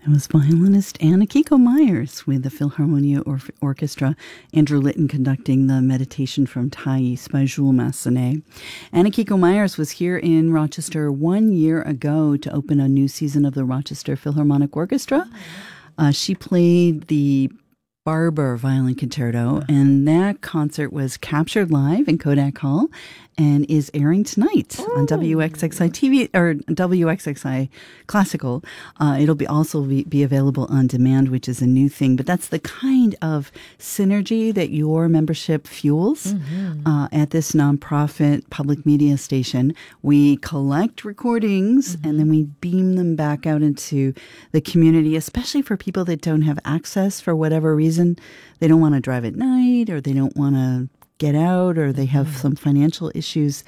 That was violinist Anna Kiko Myers with the Philharmonia Orchestra. Andrew Litton conducting the meditation from Thais by Jules Massenet. Anna Kiko Myers was here in Rochester 1 year ago to open a new season of the Rochester Philharmonic Orchestra. She played the Barber Violin Concerto, and that concert was captured live in Kodak Hall and is airing tonight on WXXI TV or WXXI Classical. It'll be also be available on demand, which is a new thing. But that's the kind of synergy that your membership fuels at this nonprofit public media station. We collect recordings and then we beam them back out into the community, especially for people that don't have access for whatever reason. They don't want to drive at night, or they don't want to get out, or they have some financial issues.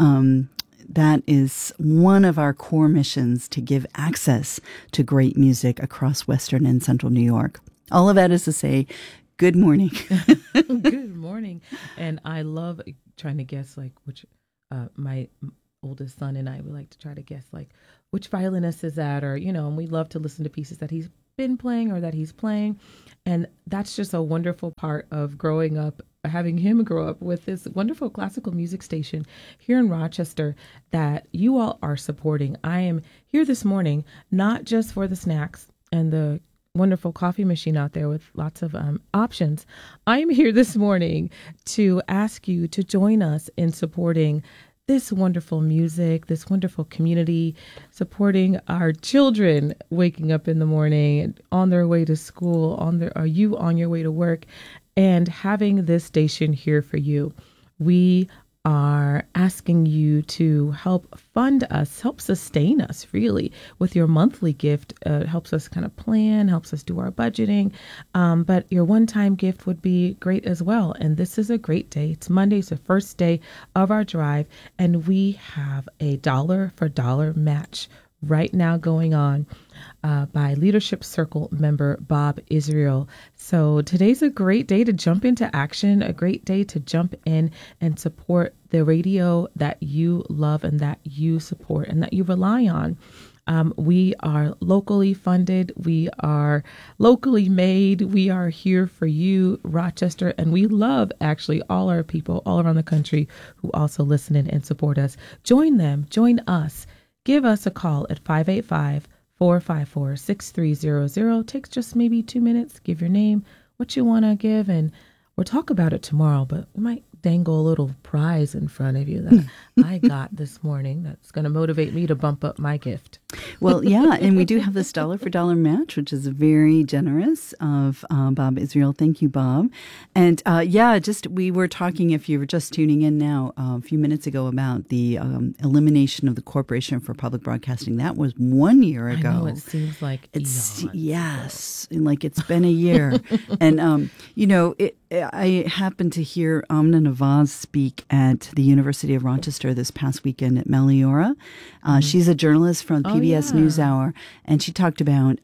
That is one of our core missions, to give access to great music across Western and Central New York. All of that is to say, good morning. Good morning. And I love trying to guess, like, which my oldest son and I would like to try to guess, like, which violinist is that, or, you know, and we love to listen to pieces that he's been playing or that he's playing. And that's just a wonderful part of growing up, having him grow up with this wonderful classical music station here in Rochester that you all are supporting. I am here this morning, not just for the snacks and the wonderful coffee machine out there with lots of options. I am here this morning to ask you to join us in supporting this wonderful music, this wonderful community, supporting our children waking up in the morning, on their way to school, are you on your way to work, and having this station here for you. We are asking you to help fund us, help sustain us really with your monthly gift. It helps us kind of plan, helps us do our budgeting. But your one-time gift would be great as well. And this is a great day. It's Monday, it's the first day of our drive. And we have a dollar for dollar match right now going on by Leadership Circle member Bob Israel. So today's a great day to jump into action, a great day to jump in and support the radio that you love and that you support and that you rely on. We are locally funded. We are locally made. We are here for you, Rochester, and we love actually all our people all around the country who also listen in and support us. Join them. Join us. Give us a call at 585-454-6300. Takes just maybe 2 minutes. Give your name, what you want to give, and we'll talk about it tomorrow, but we might dangle a little prize in front of you that I got this morning that's going to motivate me to bump up my gift. Well, yeah, and we do have this dollar for dollar match, which is very generous of Bob Israel. Thank you, Bob. And we were talking, if you were just tuning in now, a few minutes ago about the elimination of the Corporation for Public Broadcasting. That was 1 year ago. I know, it seems like yes, like it's been a year. And, I happened to hear Amna Nawaz speak at the University of Rochester this past weekend at Meliora. She's a journalist from PBS NewsHour, and she talked about,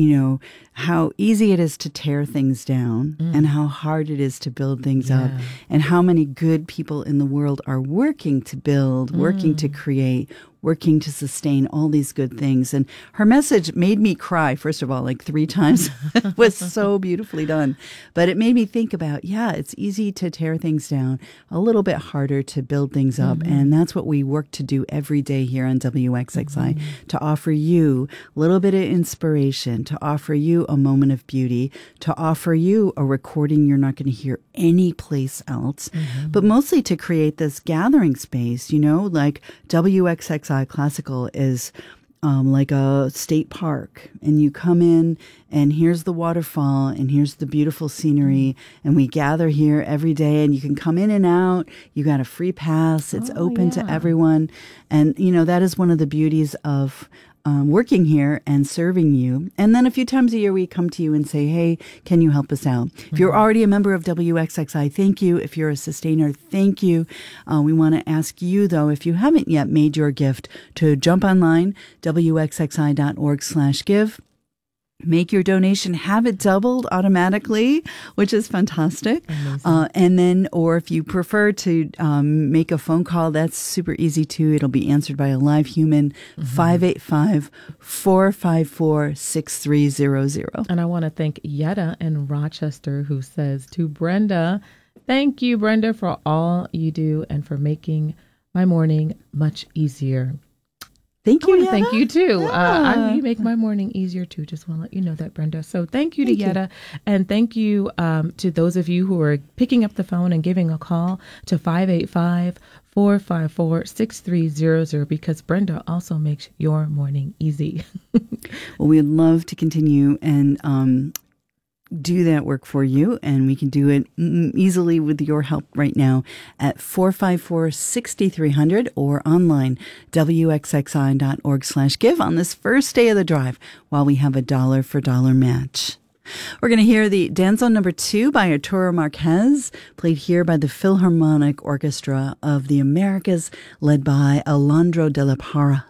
how easy it is to tear things down and how hard it is to build things up, and how many good people in the world are working to build, working to create, working to sustain all these good things. And her message made me cry, first of all, like 3 times. It was so beautifully done. But it made me think about, it's easy to tear things down, a little bit harder to build things up. And that's what we work to do every day here on WXXI, to offer you a little bit of inspiration, to offer you a moment of beauty, to offer you a recording you're not going to hear anyplace else, but mostly to create this gathering space, like WXXI Classical is like a state park, and you come in and here's the waterfall and here's the beautiful scenery, and we gather here every day, and you can come in and out. You got a free pass. It's open to everyone. And, that is one of the beauties of working here and serving you. And then a few times a year, we come to you and say, hey, can you help us out? If you're already a member of WXXI, thank you. If you're a sustainer, thank you. We want to ask you, though, if you haven't yet made your gift, to jump online, wxxi.org/give. make your donation, have it doubled automatically, which is fantastic. And then, or if you prefer to make a phone call, that's super easy too. It'll be answered by a live human, 585-454-6300. And I want to thank Yetta in Rochester, who says to Brenda, thank you, Brenda, for all you do and for making my morning much easier. Thank you, Yetta. Thank you, too. Yeah. You make my morning easier, too. Just want to let you know that, Brenda. So thank you to Yetta. And thank you to those of you who are picking up the phone and giving a call to 585-454-6300, because Brenda also makes your morning easy. Well, we'd love to continue and do that work for you, and we can do it easily with your help right now at 454-6300 or online wxxi.org/give on this first day of the drive while we have a $1 for $1 match. We're going to hear the Danzón No. 2 by Arturo Marquez, played here by the Philharmonic Orchestra of the Americas, led by Alejandro de la Parra.